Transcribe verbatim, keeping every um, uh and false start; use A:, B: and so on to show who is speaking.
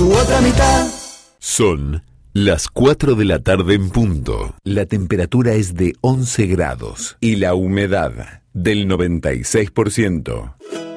A: tu otra mitad.
B: Son las cuatro de la tarde en punto. La temperatura es de once grados y la humedad del noventa y seis por ciento.